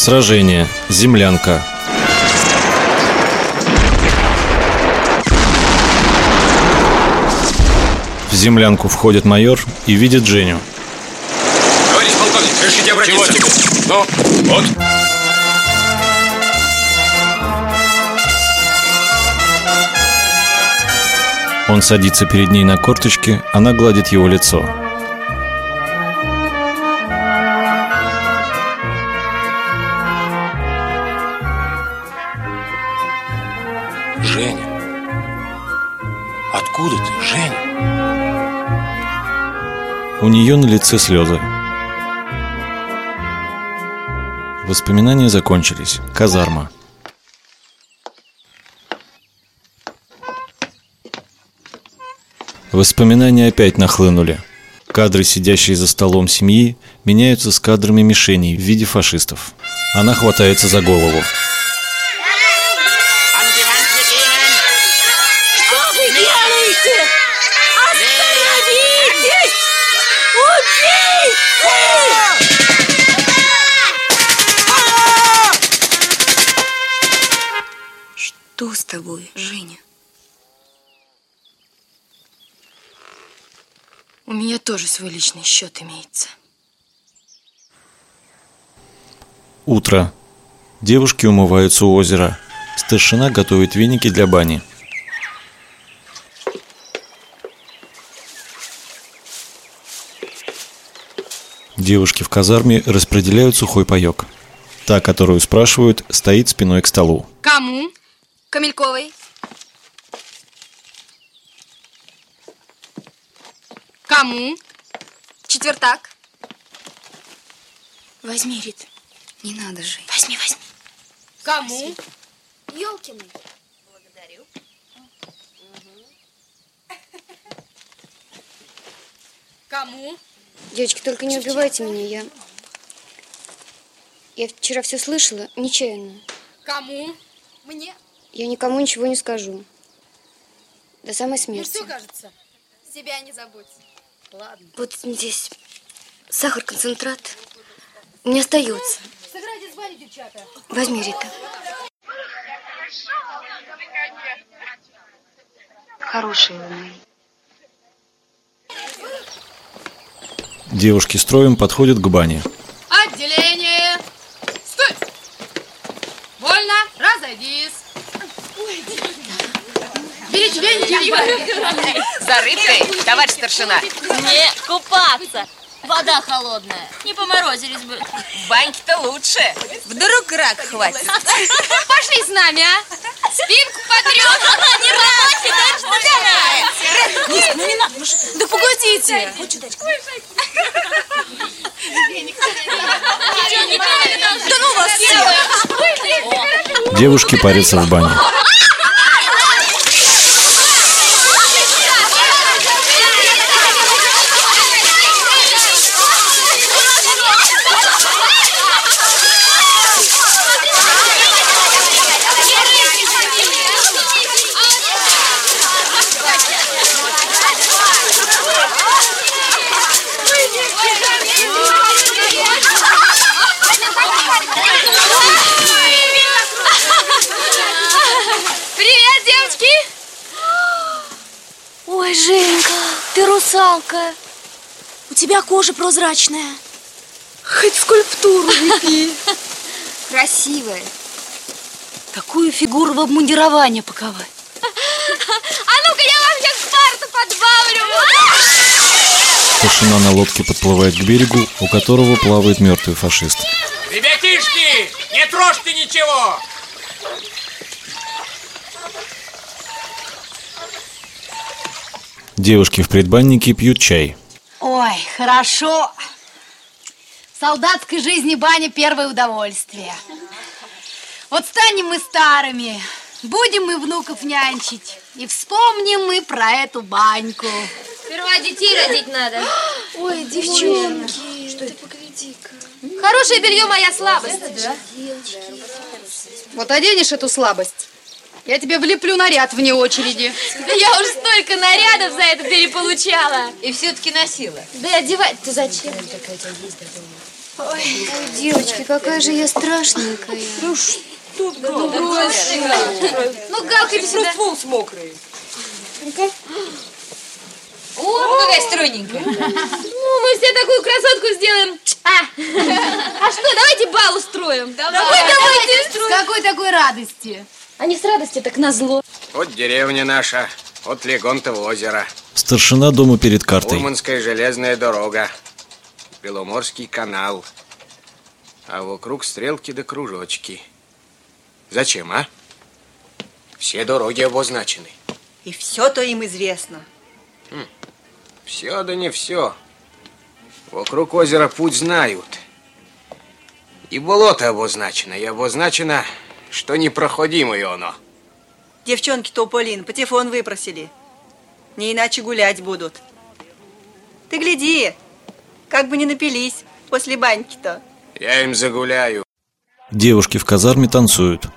Сражение. Землянка. В землянку входит майор и видит Женю. Товарищ полковник, решите обратиться. Чего тебе? Ну, вот. Он садится перед ней на корточки, она гладит его лицо. Женя. Откуда ты, Женя? У нее на лице слезы. Воспоминания закончились. Казарма. Воспоминания опять нахлынули. Кадры, сидящие за столом семьи, меняются с кадрами мишеней в виде фашистов. Она хватается за голову. Что вы делаете? Остановитесь! Убийцы! Что с тобой, Женя? У меня тоже свой личный счет имеется. Утро. Девушки умываются у озера. Старшина готовит веники для бани. Девушки в казарме распределяют сухой паёк. Та, которую спрашивают, стоит спиной к столу. Кому? Камельковой. Кому? Четвертак. Возьми, Рит. Не надо же. Возьми. Кому? Ёлкиной. Благодарю. Кому? Девочки, только не убивайте меня, я вчера все слышала, нечаянно. Кому? Мне. Я никому ничего не скажу. До самой смерти. Все кажется. Себя не забудь. Ладно. Вот здесь сахар, концентрат. Не остается. Сыграйте с Ваней, девчата. Возьми, Рита. Хорошие вы мои. Девушки строем подходят к бане. Отделение. Стой. Вольно. Разойдись. Берите веники. За рыбкой, товарищ старшина. Не, купаться. Вода холодная. Не поморозились бы. В баньке-то лучше. Вдруг рак хватит. Пошли с нами, а? Спинку потрём. Не надо, ну не надо. Да погодите. Да ну вас всех. Девушки парятся в бане. Привет, девочки. Ой, Женька, ты русалка. У тебя кожа прозрачная. Хоть скульптуру лепи. Красивая. Такую фигуру в обмундирование паковать. А ну-ка, я вам сейчас Спарту подбавлю. Старшина на лодке подплывает к берегу, у которого плавает мертвый фашист. Ребятишки, не трожьте ничего. Девушки в предбаннике пьют чай. Ой, хорошо. В солдатской жизни баня первое удовольствие. Вот станем мы старыми, будем мы внуков нянчить, и вспомним мы про эту баньку. Сперва детей родить надо. Ой, девчонки. Что это? Погляди-ка. Хорошее белье моя слабость. Вот оденешь эту слабость, я тебе влеплю наряд вне очереди. Я уж столько нарядов за это переполучала. И все-таки носила. Да и одевать-то зачем? Ой, девочки, какая же я страшненькая. Ну, Галка, иди сюда. Волос мокрый. О, какая стройненькая. Ну, мы все такую красотку сделаем. А что, давайте бал устроим. Давайте. С какой такой радости? А не с радости, так назло. Вот деревня наша, от Легонтово озеро. Старшина дома перед картой. Мурманская железная дорога. Беломорский канал. А вокруг стрелки да кружочки. Зачем, а? Все дороги обозначены. И все-то им известно. Все да не все. Вокруг озера путь знают. И болото обозначено, и обозначено, что непроходимое оно. Девчонки Тополин патефон выпросили. Не иначе гулять будут. Ты гляди, как бы не напились после баньки-то. Я им загуляю. Девушки в казарме танцуют.